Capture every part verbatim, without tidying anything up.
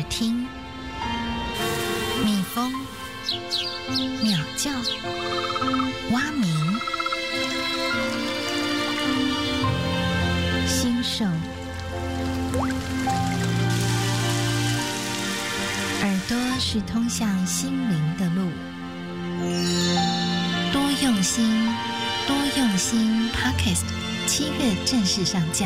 耳听，蜜蜂、鸟叫、蛙鸣，心手。耳朵是通向心灵的路，多用心，多用心 Podcast 七月正式上架。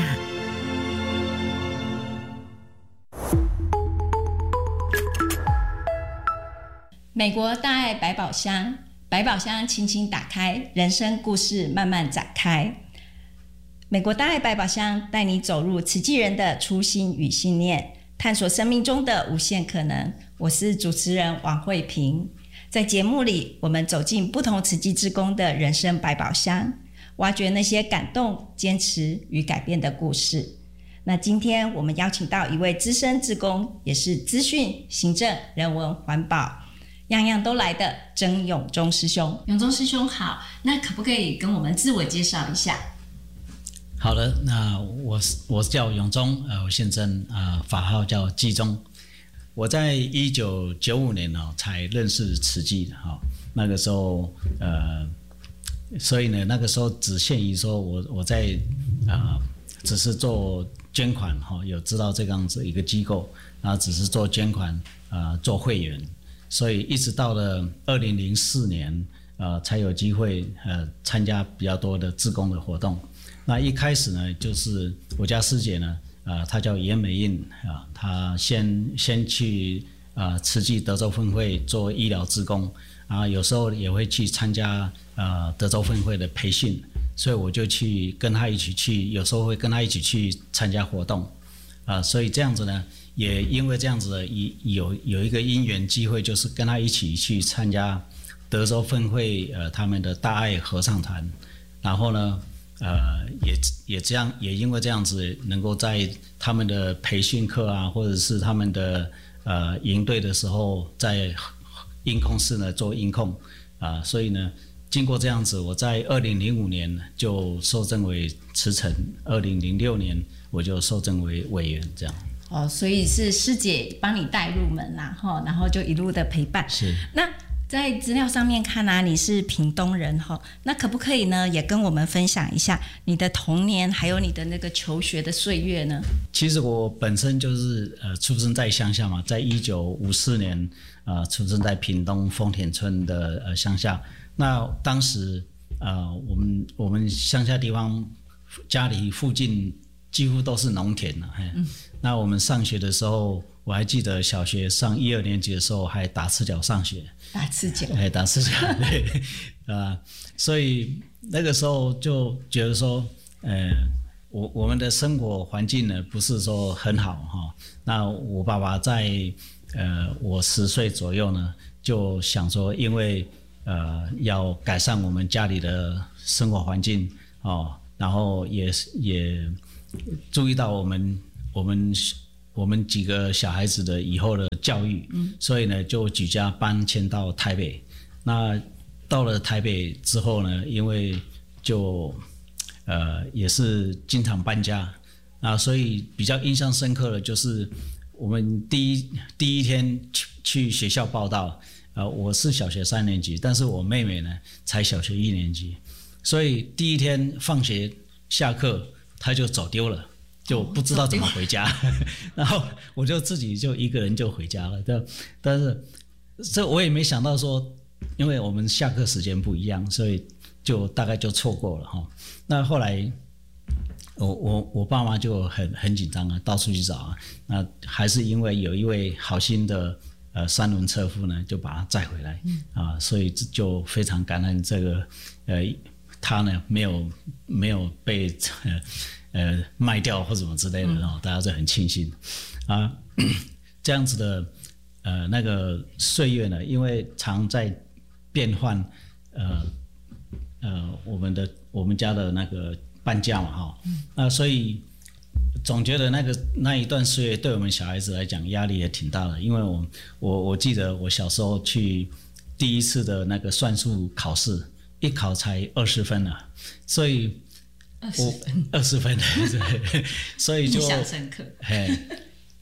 美国大爱百宝箱，百宝箱轻轻打开，人生故事慢慢展开。美国大爱百宝箱带你走入慈济人的初心与信念，探索生命中的无限可能。我是主持人王慧萍，在节目里，我们走进不同慈济志工的人生百宝箱，挖掘那些感动、坚持与改变的故事。那今天我们邀请到一位资深志工，也是资讯、行政、人文、环保样样都来的曾永忠师兄。永忠师兄好，那可不可以跟我们自我介绍一下？ 好的，那我我叫永忠，呃，我现在呃法号叫济忠。我在一九九五年哦才认识慈济的哈、哦，那个时候呃，所以呢那个时候只限于说我我在啊、呃、只是做捐款哈、哦，有知道这个样子一个机构，然后只是做捐款啊、呃、做会员，所以一直到了二零零四年呃才有机会呃参加比较多的志工的活动。那一开始呢，就是我家师姐呢，呃，她叫严美印啊，她先先去啊慈济德州分会做医疗志工啊，有时候也会去参加呃德州分会的培训，所以我就去跟她一起去，有时候会跟她一起去参加活动啊，所以这样子呢，也因为这样子的有有一个因缘机会，就是跟她一起去参加德州分会呃他们的大爱合唱团，然后呢。呃，也也这样，也因为这样子，能够在他们的培训课啊，或者是他们的呃营队的时候，在音控室呢做音控啊、呃，所以呢，经过这样子，我在二零零五年就受证为慈诚，二零零六年我就受证为委员，这样。 哦，所以是师姐帮你带入门啦，哈，然后就一路的陪伴。 是。那在资料上面看啊，你是屏东人哈，那可不可以呢，也跟我们分享一下你的童年，还有你的那个求学的岁月呢？ 其实我本身就是呃出生在乡下嘛，在一九五四年呃出生在屏东丰田村的呃乡下。那当时呃我们我们乡下地方家里附近几乎都是农田了、啊嗯，那我们上学的时候。我还记得小学上一二年级的时候，还打赤脚上学。 打赤脚， 哎，打赤脚，对，啊、呃，所以那个时候就觉得说，呃，我我们的生活环境呢，不是说很好哈、哦。那我爸爸在呃我十岁左右呢，就想说，因为呃要改善我们家里的生活环境哦，然后也也注意到我们我们。我们几个小孩子的以后的教育，嗯，所以呢，就举家搬迁到台北。那到了台北之后呢，因为就呃也是经常搬家，啊，所以比较印象深刻的就是我们第一第一天去去学校报到，呃，我是小学三年级，但是我妹妹呢才小学一年级，所以第一天放学下课，她就走丢了。就不知道怎么回家，然后我就自己就一个人就回家了。但但是这我也没想到说，因为我们下课时间不一样，所以就大概就错过了哈。那后来我我我爸妈就很很紧张啊，到处去找啊。那还是因为有一位好心的呃三轮车夫呢，就把他载回来、嗯、啊，所以就非常感恩这个呃他呢没有没有被呃。呃，卖掉或什么之类的，然后大家就很庆幸啊。这样子的呃那个岁月呢，因为常在变换，呃呃，我们的我们家的那个搬家嘛，哈、嗯，那所以总觉得那个那一段岁月对我们小孩子来讲压力也挺大的，因为我我我记得我小时候去第一次的那个算术考试，一考才二十分啊，所以。 二十分， 二十分，所以就印象深刻。 嘿，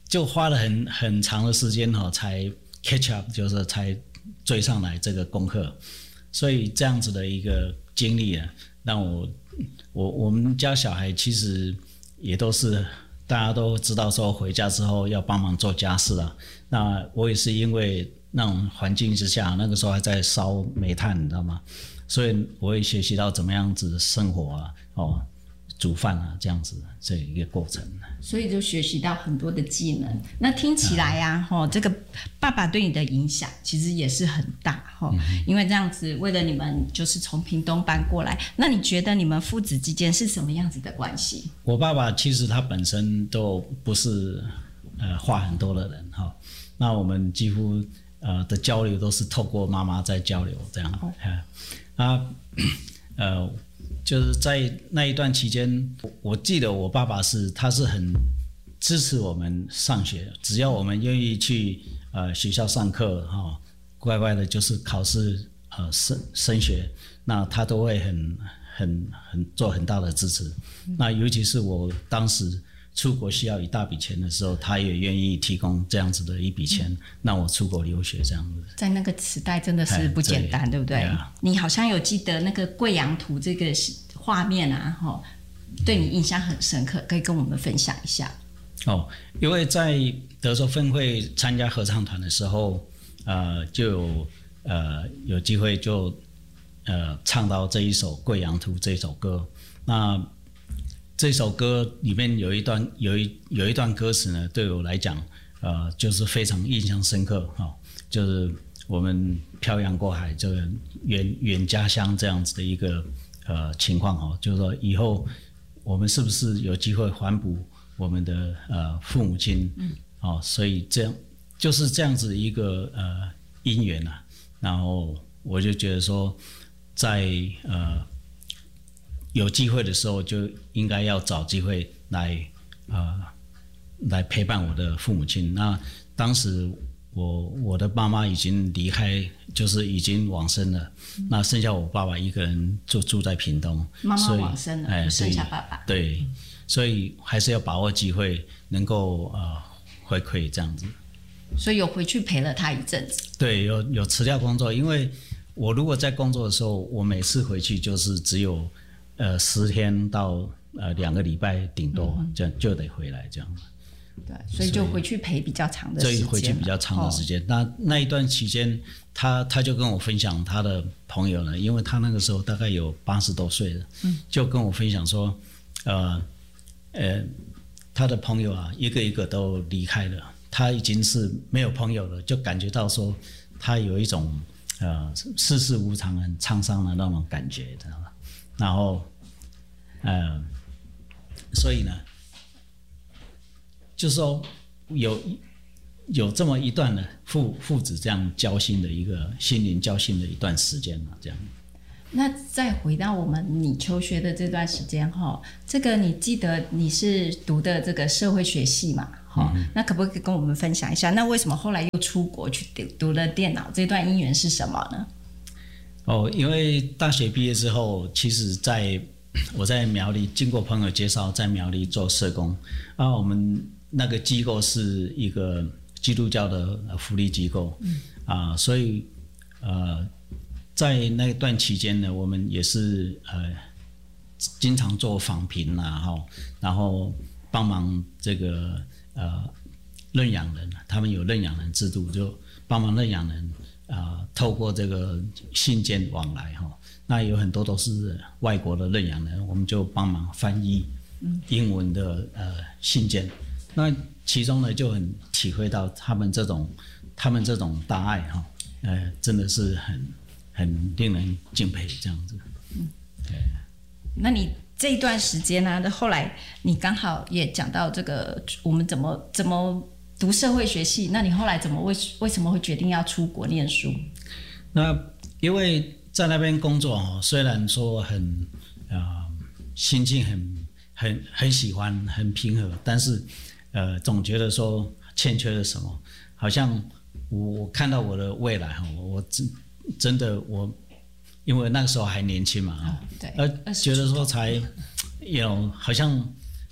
就花了很很长的时间哈、哦，才 catch up， 就是才追上来这个功课。所以这样子的一个经历啊，让我我我们家小孩其实也都是大家都知道说回家之后要帮忙做家事啊。那我也是因为那种环境之下，那个时候还在烧煤炭，你知道吗？所以我也学习到怎么样子生活啊，哦，煮饭啊，这样子这一个过程。 所以就学习到很多的技能。那听起来呀、啊，哦，这个爸爸对你的影响其实也是很大哈、嗯，因为这样子为了你们就是从屏东搬过来。那你觉得你们父子之间是什么样子的关系？ 我爸爸其实他本身都不是呃话很多的人哈，那我们几乎呃的交流都是透过妈妈在交流这样。哦、啊呃。就是在那一段期间，我记得我爸爸是他是很支持我们上学，只要我们愿意去呃学校上课哈、哦，乖乖的就是考试呃升升学，那他都会很很很做很大的支持。嗯、那尤其是我当时出国需要一大笔钱的时候，他也愿意提供这样子的一笔钱，嗯、让我出国留学这样子。在那个时代真的是不简单，对不对？啊、你好像有记得那个贵阳图这个画面啊，哈，对你印象很深刻，可以跟我们分享一下。 哦，因为在德州分会参加合唱团的时候，呃，就有呃有机会就呃唱到这一首《贵阳图》这首歌。那这首歌里面有一段有一有一段歌词呢，对我来讲，呃，就是非常印象深刻哈、哦，就是我们漂洋过海，这个远远家乡这样子的一个呃情况哈、哦，就是说以后我们是不是有机会还补我们的呃父母亲？嗯，哦，所以这样就是这样子一个呃因缘啊，然后我就觉得说，在呃。有机会的时候就应该要找机会来呃来陪伴我的父母亲。那当时我我的妈妈已经离开，就是已经往生了，嗯、那剩下我爸爸一个人就住在屏东。 妈妈往生了，哎，剩下爸爸。 对，嗯、所以还是要把握机会，能够呃回馈这样子。 所以有回去陪了他一阵子。 对，有有辞掉工作，因为我如果在工作的时候，我每次回去就是只有。呃，十天到呃两个礼拜顶多，这样就得回来这样。 对，所以就回去陪比较长的时间。 所以回去比较长的时间。哦、那那一段期间，他他就跟我分享他的朋友呢，因为他那个时候大概有八十多岁了，嗯，就跟我分享说，呃呃，他的朋友啊，一个一个都离开了，他已经是没有朋友了，就感觉到说他有一种呃世事无常、很沧桑的那种感觉，知道吗？然后，呃，所以呢，就是说有有这么一段呢父父子这样交心的一个心灵交心的一段时间嘛，这样。 那再回到我们你求学的这段时间哈，这个你记得你是读的这个社会学系嘛？哈、嗯，那可不可以跟我们分享一下？那为什么后来又出国去读读了电脑？这段因缘是什么呢？ 哦，因为大学毕业之后，其实在我在苗栗经过朋友介绍，在苗栗做社工啊。我们那个机构是一个基督教的福利机构，嗯、啊，所以呃，在那段期间呢，我们也是呃经常做访评啦，哈，然后帮忙这个呃认养人，他们有认养人制度，就帮忙认养人。啊、呃，透过这个信件往来哈，那有很多都是外国的认养人，我们就帮忙翻译英文的呃信件。那其中呢，就很体会到他们这种他们这种大爱哈，呃，真的是很很令人敬佩这样子。嗯，对。 那你这一段时间呢、啊，后来你刚好也讲到这个，我们怎么怎么。读社会学系，那你后来怎么为为什么会决定要出国念书？ 那因为在那边工作哦，虽然说很呃心境很很很喜欢很平和，但是呃总觉得说欠缺了什么，好像我我看到我的未来哈，我真真的我因为那个时候还年轻嘛啊、哦， 对， 而觉得说才有好像。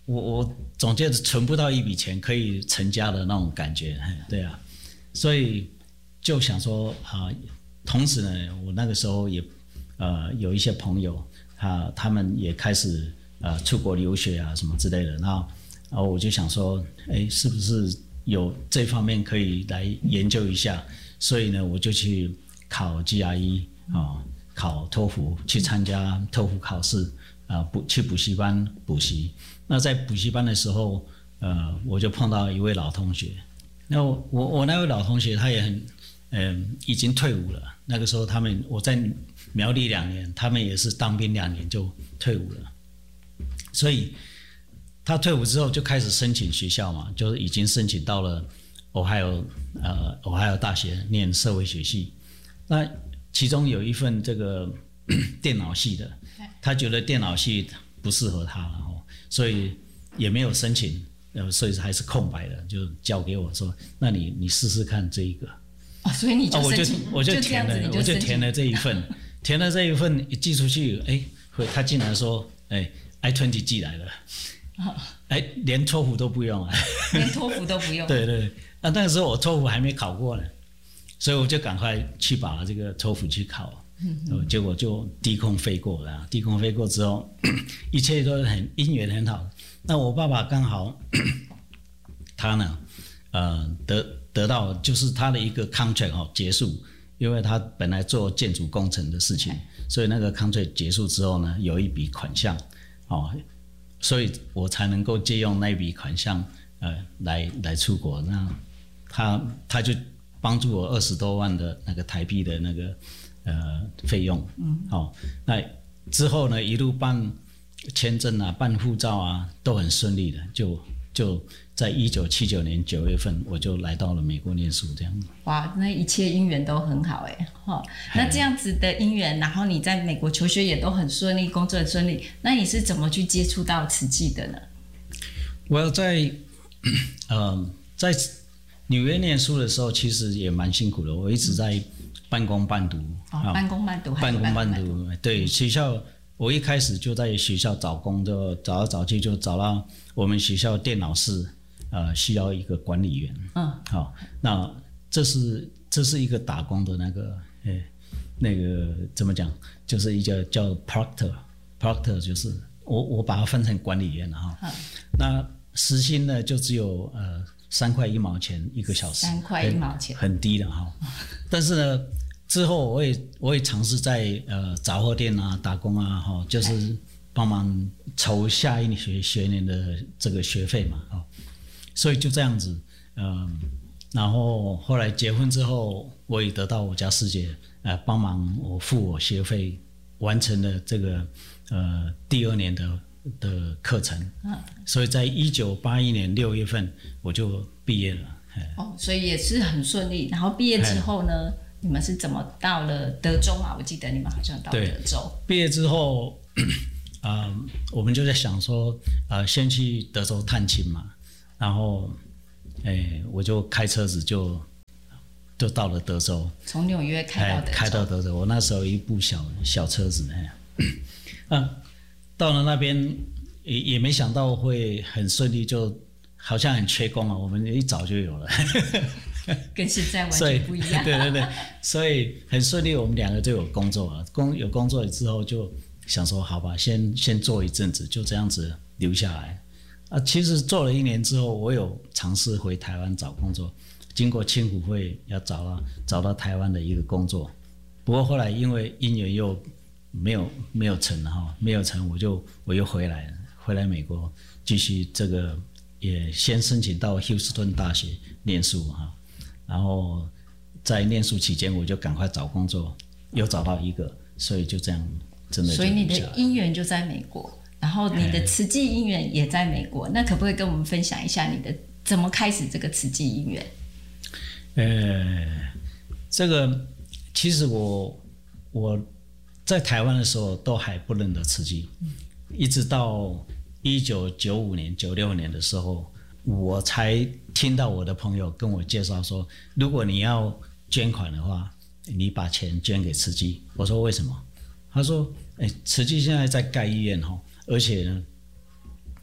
我我总觉得存不到一笔钱可以成家的那种感觉，对啊，所以就想说啊，同时呢，我那个时候也呃有一些朋友啊，他们也开始呃出国留学啊什么之类的，然后然后我就想说，哎，是不是有这方面可以来研究一下？所以呢，我就去考 G R E 啊，考托福，去参加托福考试啊，补去补习班补习。那在补习班的时候，呃，我就碰到一位老同学。那我我我那位老同学他也很。嗯，已经退伍了。那个时候他们我在苗栗两年，他们也是当兵两年就退伍了。所以他退伍之后就开始申请学校嘛，就是已经申请到了 Ohio 呃 Ohio 大学念社会学系。那其中有一份这个电脑系的，他觉得电脑系不适合他了，所以也没有申请，呃，所以还是空白的，就交给我说，那你你试试看这一个。 哦，所以你就申请， 哦、我就我就填了，我就填了这一份，填了这一份寄出去，哎，他竟然说，哎 ，I 二十 寄来了，哦、哎，连托福都不用啊， 连托福都不用。 对对，那那个时候我托福还没考过呢，所以我就赶快去把这个托福去考，嗯、结果就低空飞过了，低空飞过之后，一切都很姻缘很好。那我爸爸刚好，他呢，呃，得。得到就是他的一个 contract 哦结束，因为他本来做建筑工程的事情，所以那个 contract 结束之后呢，有一笔款项哦，所以我才能够借用那笔款项呃来来出国。那他他就帮助我二十多万的那个台币的那个呃费用，嗯，哦，那之后呢一路办签证啊、办护照啊都很顺利的，就就。在一九七九年九月份，我就来到了美国念书，这样。 哇，那一切姻缘都很好哎，哈。那这样子的姻缘，然后你在美国求学也都很顺利，工作很顺利，那你是怎么去接触到慈济的呢？ 我在呃在纽约念书的时候，其实也蛮辛苦的，我一直在半工半读。 哦，半工半读， 半工半读。对，学校我一开始就在学校找工，就找来找去就找到我们学校电脑室。呃，需要一个管理员。嗯，好、哦，那这是这是一个打工的那个，诶，那个怎么讲？就是一个叫 proctor，proctor 就是我我把它分成管理员了哈。嗯、那时薪呢，就只有呃三块一毛钱一个小时， 三块一毛钱， 很低的哈。但是呢，之后我也我也尝试在呃杂货店啊打工啊，哈，就是帮忙筹下一学学年的这个学费嘛，哦。所以就这样子，嗯，然后后来结婚之后，我也得到我家师姐呃帮忙我付我学费，完成了这个呃第二年的的课程。嗯，所以在一九八一年六月份我就毕业了。 哦，所以也是很顺利。然后毕业之后呢，你们是怎么到了德州啊？我记得你们好像到德州。 毕业之后，啊、呃，我们就在想说，呃，先去德州探亲嘛。然后，哎，我就开车子就就到了德州， 从纽约开到德州， 开到德州。我那时候一部小小车子，哎，嗯，到了那边也也没想到会很顺利，就好像很缺工啊，我们一早就有了， 跟现在完全不一样。 对对对，所以很顺利，我们两个就有工作了。工有工作之后，就想说好吧，先先做一阵子，就这样子留下来。啊，其实做了一年之后，我有尝试回台湾找工作，经过青辅会要找到找到台湾的一个工作，不过后来因为因缘又没有没有成哈，没有成，我就我又回来了，回来美国继续这个也先申请到休斯顿大学念书哈，然后在念书期间我就赶快找工作，又找到一个，所以就这样真的就。 所以你的姻缘就在美国。然后你的慈济姻缘也在美国，那可不可以跟我们分享一下你的怎么开始这个慈济姻缘？ 呃，这个其实我我在台湾的时候都还不认得慈济，嗯、一直到一九九五年、九六年的时候，我才听到我的朋友跟我介绍说，如果你要捐款的话，你把钱捐给慈济。我说为什么？他说，哎，慈济现在在盖医院哈。而且呢，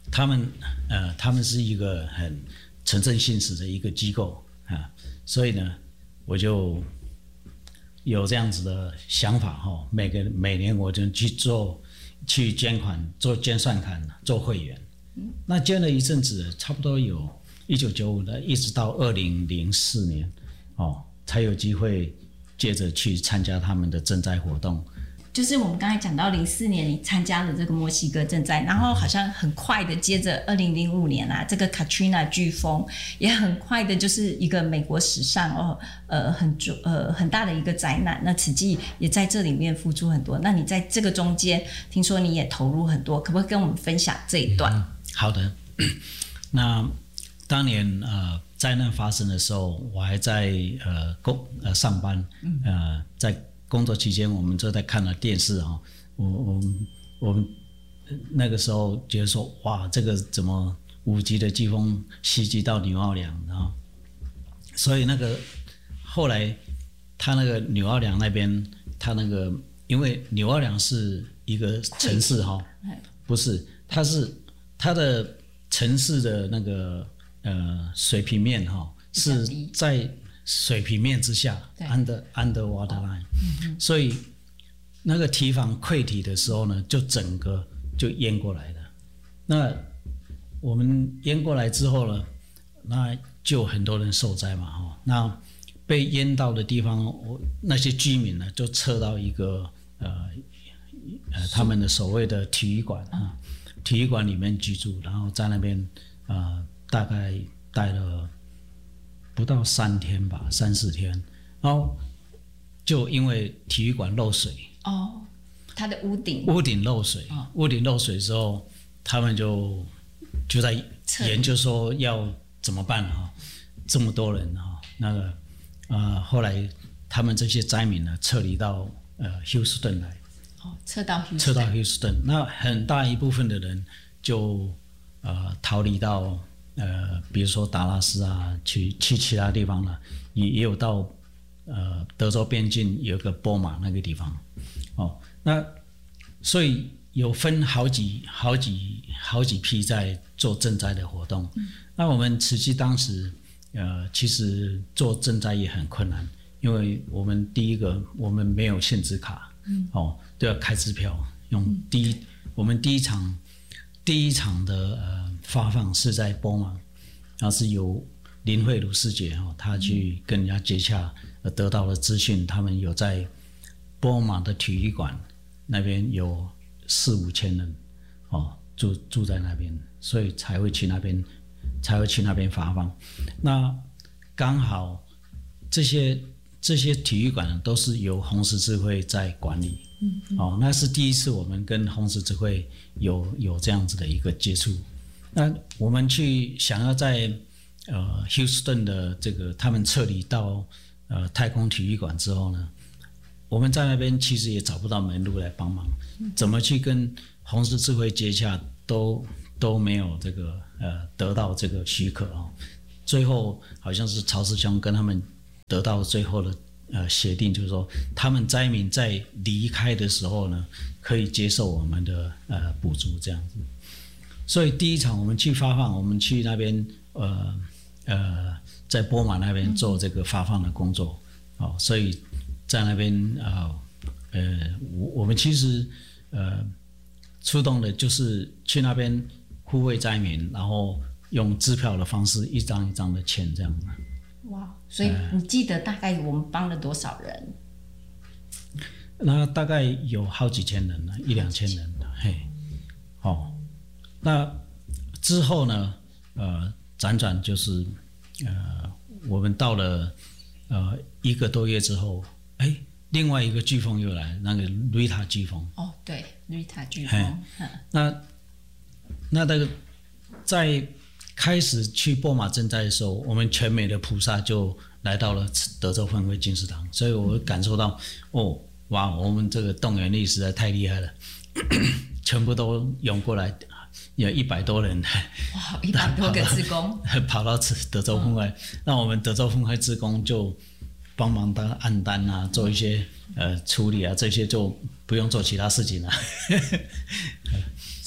他们呃，他们是一个很诚正信实的一个机构啊，所以呢，我就有这样子的想法哈、哦，每个每年我就去做去捐款，做捐善款，做会员。嗯、那捐了一阵子，差不多有一九九五的，一直到二零零四年哦，才有机会接着去参加他们的赈灾活动。 就是我们刚才讲到零四年你参加了这个墨西哥赈灾，然后好像很快的接着二零零五年啊，这个 Katrina 飓风也很快的就是一个美国史上哦呃很呃很大的一个灾难。那慈济也在这里面付出很多。那你在这个中间，听说你也投入很多，可不可以跟我们分享这一段？ 嗯、好的，那当年呃灾难发生的时候，我还在呃工呃上班，呃在。工作期间，我们就在看了电视啊，我我我们那个时候觉得说，哇，这个怎么五级的飓风袭击到纽奥良，然后，所以那个后来他那个纽奥良那边，他那个因为纽奥良是一个城市哈，不是，它是它的城市的那个呃水平面哈是在。水平面之下 ，under underwater line，、嗯、所以那个堤防溃堤的时候呢，就整个就淹过来了。那我们淹过来之后呢，那就很多人受灾嘛，哈。那被淹到的地方，我那些居民呢，就撤到一个呃呃他们的所谓的体育馆啊，体育馆里面居住，然后在那边啊、呃、大概待了。不到三天吧，三四天，然后就因为体育馆漏水哦，它的屋顶屋顶漏水，哦、屋顶漏水之后，他们就就在研究说要怎么办哈，这么多人哈，那个啊、呃，后来他们这些灾民呢撤离到呃休斯顿来， 哦，撤到休斯顿， 撤到休斯顿，那很大一部分的人就呃逃离到。呃，比如说达拉斯啊，去去其他地方了，也也有到呃德州边境有个波马那个地方，哦，那所以有分好几好几好几批在做赈灾的活动。嗯、那我们慈济当时呃其实做赈灾也很困难，因为我们第一个我们没有限制卡，嗯、哦都要开支票，用第一、嗯、我们第一场第一场的呃。发放是在波马，然后是由林慧茹师姐哈，她去跟人家接洽，得到了资讯，他们有在波马的体育馆那边有四五千人哦，住住在那边，所以才会去那边，才会去那边发放。那刚好这些这些体育馆都是由红十字会在管理，嗯嗯哦，那是第一次我们跟红十字会有有这样子的一个接触。那我们去想要在呃休斯顿的这个他们撤离到呃太空体育馆之后呢，我们在那边其实也找不到门路来帮忙，怎么去跟红十字会接洽都都没有这个呃得到这个许可哦。最后好像是曹师兄跟他们得到最后的呃协定，就是说他们灾民在离开的时候呢，可以接受我们的呃补助这样子。所以第一场我们去发放，我们去那边呃呃在波马那边做这个发放的工作，哦，所以在那边啊 呃, 呃我我们其实呃出动的就是去那边护卫灾民，然后用支票的方式一张一张的签这样。 哇，所以你记得大概我们帮了多少人？ 那大概有好几千人了，一两千人了，嘿，哦。那之后呢？呃，辗转就是，呃，我们到了呃一个多月之后，哎，另外一个飓风又来，那个瑞塔飓风。 哦，对，瑞塔飓风。 那那那个在开始去波马赈灾的时候，我们全美的菩萨就来到了德州分会金石堂，所以我感受到，哦，哇，我们这个动员力实在太厉害了，全部都涌过来。有一百多人， 哇，一百多个志工跑到德州分会，哦、那我们德州分会志工就帮忙当按单啊，做一些呃处理啊，这些就不用做其他事情了。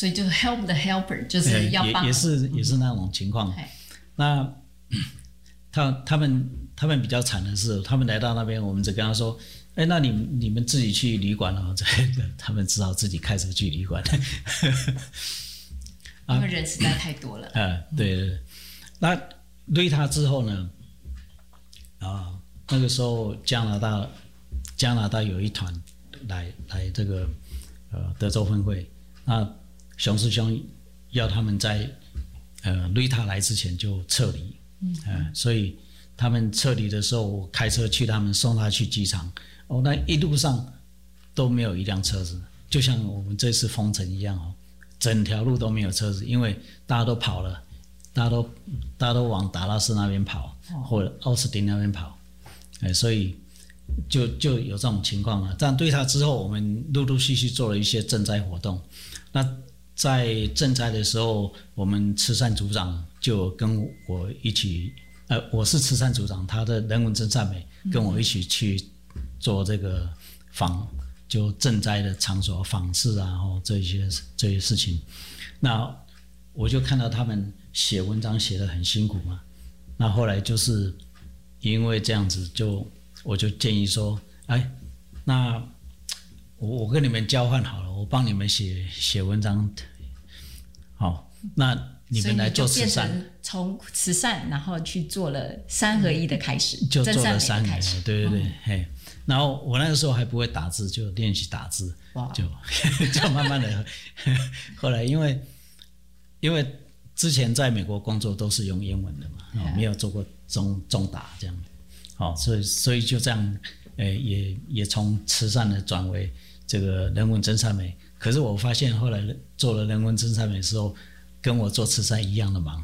所以就是 help the helper， 就是要帮、 欸、也, 也是也是那种情况。 嗯、 那他他们他们比较惨的是，他们来到那边，我们只跟他说，哎，那你你们自己去旅馆哦，他们只好自己开车去旅馆。 因为人实在太多了。 啊，对对对。那瑞塔之后呢？啊，那个时候加拿大加拿大有一团来来这个呃德州分会，那熊师兄要他们在呃瑞塔来之前就撤离，嗯、呃，所以他们撤离的时候，我开车去他们送他去机场，哦，那一路上都没有一辆车子，就像我们这次封城一样哦。整条路都没有车子，因为大家都跑了，大家都大家都往达拉斯那边跑，哦、或者奥斯汀那边跑，哎，所以就就有这种情况了。但对他之后，我们陆陆续续做了一些赈灾活动。那在赈灾的时候，我们慈善组长就跟我一起，呃，我是慈善组长，他的人文真善美跟我一起去做这个访。就赈灾的场所访视啊，哦，这些这些事情，那我就看到他们写文章写得很辛苦嘛。那后来就是因为这样子就，就我就建议说，哎，那我我跟你们交换好了，我帮你们写写文章，好，那你们来做慈善。 从慈善，然后去做了三合一的开始， 就做了三合一，对对对， 嗯、 嘿。然后我那个时候还不会打字，就练习打字，就就慢慢的。后来因为因为之前在美国工作都是用英文的嘛，哦、没有做过中中打这样，好、哦，所以所以就这样，呃，也也从慈善的转为这个人文真善美。可是我发现后来做了人文真善美的时候，跟我做慈善一样的忙。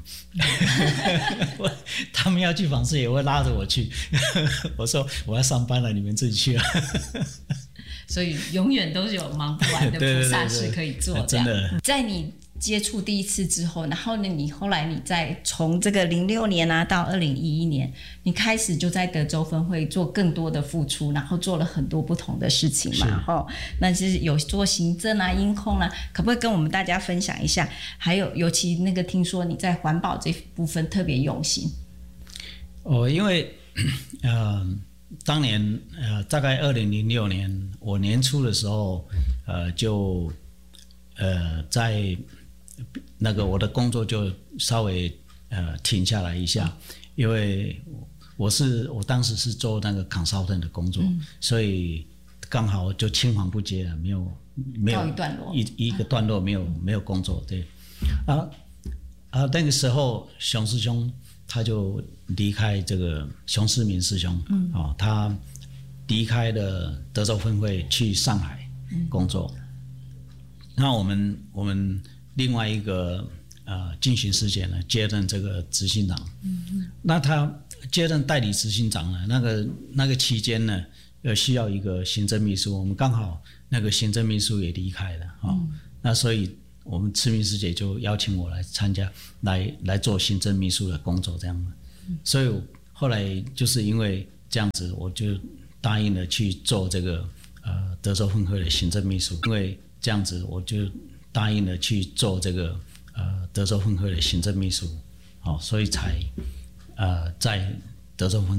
他们要去访视也会拉着我去。我说我要上班了，你们自己去啊。 所以永远都是有忙不完的菩萨事可以做。 对对对对，真的。 在你接触第一次之后，然后呢，你后来你再从这个零六年啊到二零一一年，你开始就在德州分会做更多的付出，然后做了很多不同的事情嘛，哈。那其实有做行政啊、音控啊，可不可以跟我们大家分享一下？还有，尤其那个听说你在环保这部分特别用心。 哦，因为呃，当年呃，大概二零零六年我年初的时候，呃，就呃在。那个我的工作就稍微呃停下来一下，因为我是我当时是做那个 consultant 的工作，嗯、所以刚好就青黄不接了，没有没有一段落一一个段落没有、嗯、没有工作，对啊啊那个时候熊师兄他就离开这个熊世民师兄，嗯哦他离开了德州分会去上海工作，嗯、那我们我们。另外一个呃进行师姐呢接任这个执行长，嗯、那他接任代理执行长呢，那个那个期间呢，呃需要一个行政秘书，我们刚好那个行政秘书也离开了啊、哦嗯，那所以我们慈明师姐就邀请我来参加，来来做行政秘书的工作这样的，嗯、所以后来就是因为这样子，我就答应了去做这个呃德州分会的行政秘书，因为这样子我就。答应了去做这个呃德州分会的行政秘书，好、哦，所以才呃在德州分